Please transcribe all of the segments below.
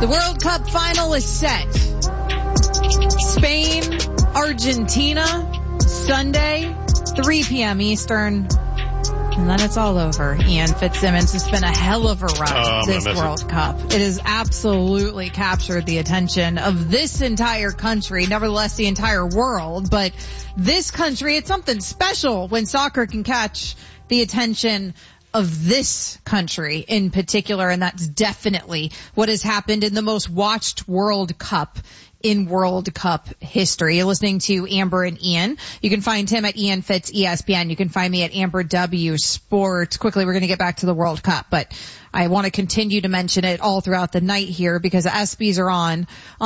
The World Cup final is set. Spain, Argentina, Sunday, 3 p.m. Eastern. And then it's all over. Ian Fitzsimmons has been a hell of a run this World Cup. It has absolutely captured the attention of this entire country, nevertheless the entire world. But this country, it's something special when soccer can catch the attention of this country in particular, and that's definitely what has happened in the most watched World Cup in World Cup history. You're listening to Amber and Ian. You can find him at Ian Fitz ESPN. You can find me at Amber W Sports. Quickly, we're going to get back to the World Cup, but I want to continue to mention it all throughout the night here because the ESPYs are on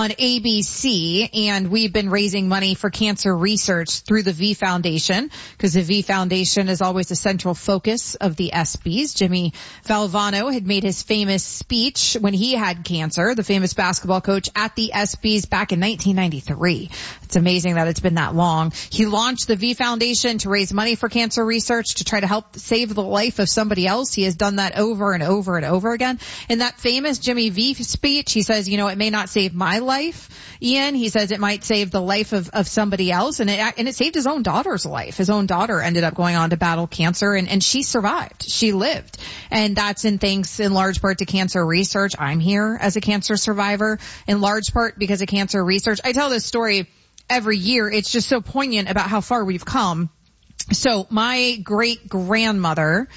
ABC, and we've been raising money for cancer research through the V Foundation because the V Foundation is always the central focus of the ESPYs. Jimmy Valvano had made his famous speech when he had cancer, the famous basketball coach at the ESPYs back in 1993. It's amazing that it's been that long. He launched the V Foundation to raise money for cancer research to try to help save the life of somebody else. He has done that over and over and over again. In that famous Jimmy V speech, he says, you know, it may not save my life, Ian. He says it might save the life of somebody else, and it saved his own daughter's life. His own daughter ended up going on to battle cancer, and she survived. She lived. And that's thanks in large part to cancer research. I'm here as a cancer survivor in large part because of cancer research. I tell this story every year. It's just so poignant about how far we've come. So my great grandmother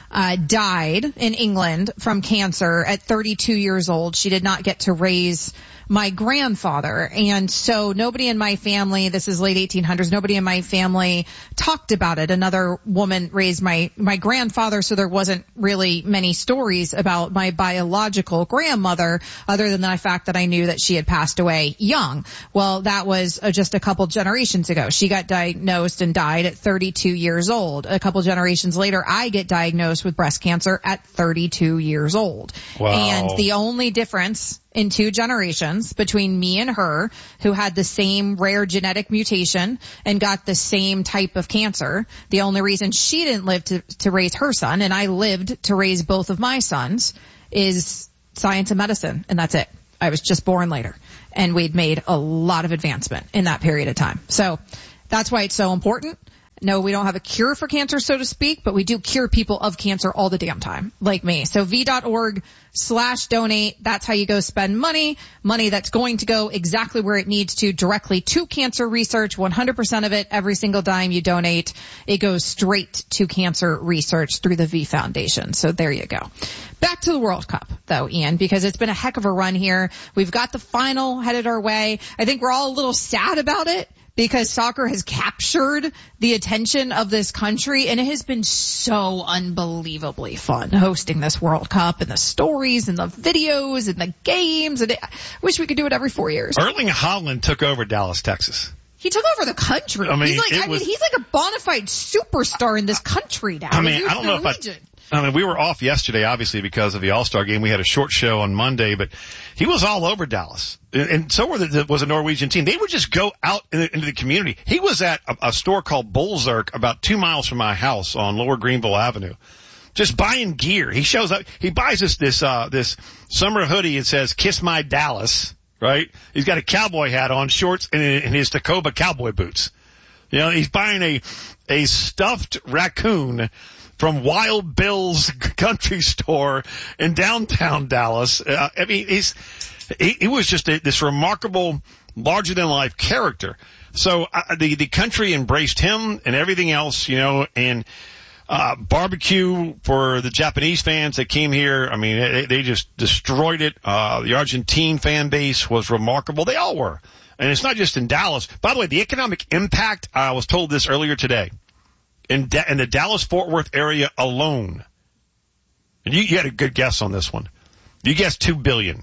died in England from cancer at 32 years old. She did not get to raise my grandfather. And so nobody in my family, this is late 1800s, nobody in my family talked about it. Another woman raised my grandfather, so there wasn't really many stories about my biological grandmother other than the fact that I knew that she had passed away young. Well, that was just a couple generations ago. She got diagnosed and died at 32 years old. A couple generations later, I get diagnosed with breast cancer at 32 years old. Wow. And the only difference in 2 generations between me and her, who had the same rare genetic mutation and got the same type of cancer. The only reason she didn't live to raise her son and I lived to raise both of my sons is science and medicine, and that's it. I was just born later, and we'd made a lot of advancement in that period of time. So that's why it's so important. No, we don't have a cure for cancer, so to speak, but we do cure people of cancer all the damn time, like me. So v.org/donate. That's how you go spend money that's going to go exactly where it needs to, directly to cancer research. 100% of it, every single dime you donate, it goes straight to cancer research through the V Foundation. So there you go. Back to the World Cup, though, Ian, because it's been a heck of a run here. We've got the final headed our way. I think we're all a little sad about it, because soccer has captured the attention of this country, and it has been so unbelievably fun hosting this World Cup, and the stories and the videos and the games, and I wish we could do it every 4 years. Erling Haaland took over Dallas, Texas. He took over the country. I mean, he's like a bona fide superstar in this country now. I mean, I don't know if we were off yesterday, obviously, because of the All-Star game. We had a short show on Monday, but he was all over Dallas. And so was a Norwegian team. They would just go out into the community. He was at a store called Bolzerk about 2 miles from my house on Lower Greenville Avenue, just buying gear. He shows up. He buys this summer hoodie. It says, "Kiss My Dallas," right? He's got a cowboy hat on, shorts, and his Tacoma cowboy boots. You know, he's buying a stuffed raccoon from Wild Bill's country store in downtown Dallas. I mean, he was just this remarkable, larger-than-life character. So the country embraced him and everything else, you know, and barbecue for the Japanese fans that came here. I mean, they just destroyed it. The Argentine fan base was remarkable. They all were. And it's not just in Dallas. By the way, the economic impact, I was told this earlier today, in the Dallas-Fort Worth area alone, and you had a good guess on this one. You guessed $2 billion.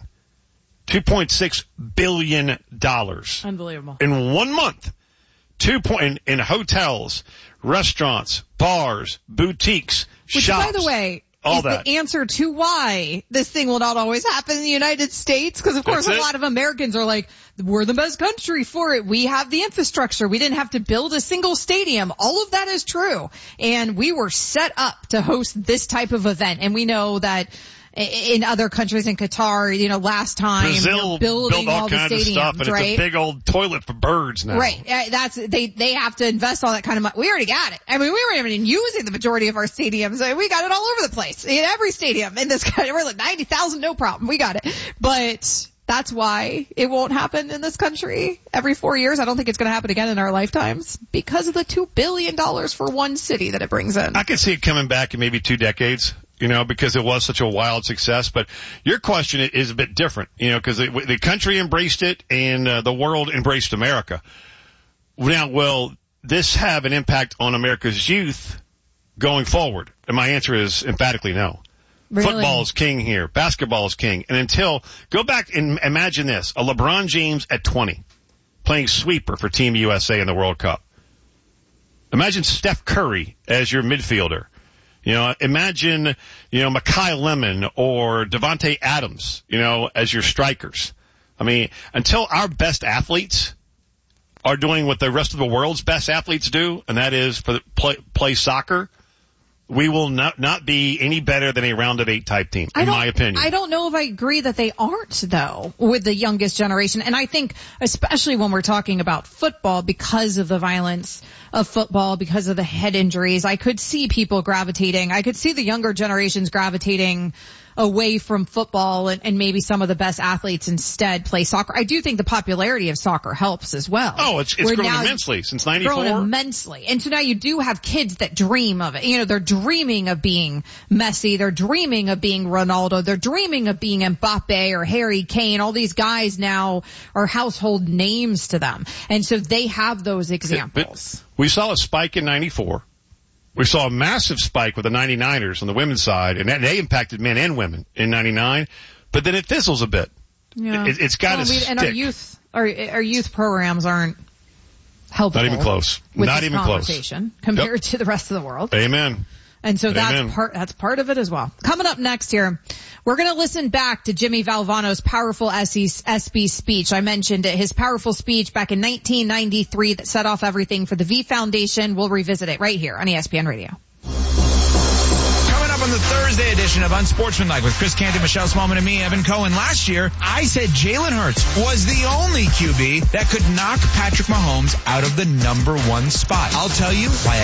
$2.6 billion. Unbelievable. In 1 month. In hotels, restaurants, bars, boutiques, shops. Which, by the way, is the answer to why this thing will not always happen in the United States. Because, of course, a lot of Americans are like, we're the best country for it. We have the infrastructure. We didn't have to build a single stadium. All of that is true. And we were set up to host this type of event. And we know that in other countries, in Qatar, last time. Brazil building built all the kinds of stuff, and right? it's a big old toilet for birds now. Right. They have to invest all that kind of money. We already got it. I mean, we weren't even using the majority of our stadiums. We got it all over the place. In every stadium in this country. We're like 90,000, no problem. We got it. But that's why it won't happen in this country every 4 years. I don't think it's going to happen again in our lifetimes because of the $2 billion for one city that it brings in. I could see it coming back in maybe 2 decades, because it was such a wild success. But your question is a bit different, because the country embraced it and the world embraced America. Now, will this have an impact on America's youth going forward? And my answer is emphatically no. Really? Football is king here. Basketball is king. And go back and imagine this, a LeBron James at 20 playing sweeper for Team USA in the World Cup. Imagine Steph Curry as your midfielder. Imagine, Mekhi Lemon or Devontae Adams, as your strikers. I mean, until our best athletes are doing what the rest of the world's best athletes do, and that is play soccer, we will not be any better than a round of 8 type team, in my opinion. I don't know if I agree that they aren't, though, with the youngest generation. And I think, especially when we're talking about football, because of the violence of football, because of the head injuries, I could see people gravitating. I could see the younger generations gravitating away from football and maybe some of the best athletes instead play soccer. I do think the popularity of soccer helps as well. Oh, it's grown immensely since 94. Grown immensely. And so now you do have kids that dream of it. They're dreaming of being Messi. They're dreaming of being Ronaldo. They're dreaming of being Mbappe or Harry Kane. All these guys now are household names to them. And so they have those examples. But we saw a spike in 94. We saw a massive spike with the 99ers on the women's side, and they impacted men and women in 99, but then it fizzles a bit. Yeah. It's got to stick. And our youth programs aren't helpful. Not even close. Not even close. Compared to the rest of the world. Amen. And so that's part of it as well. Coming up next here, we're going to listen back to Jimmy Valvano's powerful SB speech. I mentioned it, his powerful speech back in 1993 that set off everything for the V Foundation. We'll revisit it right here on ESPN Radio. Coming up on the Thursday edition of Unsportsmanlike with Chris Canty, Michelle Smallman, and me, Evan Cohen. Last year, I said Jalen Hurts was the only QB that could knock Patrick Mahomes out of the number 1 spot. I'll tell you why